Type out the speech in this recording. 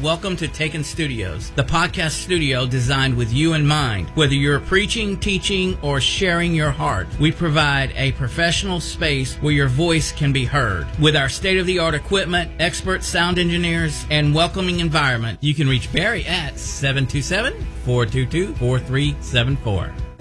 Welcome to Taken Studios, the podcast studio designed with you in mind. Whether you're preaching, teaching, or sharing your heart, we provide a professional space where your voice can be heard. With our state-of-the-art equipment, expert sound engineers, and welcoming environment, you can reach Barry at 727-422-4374.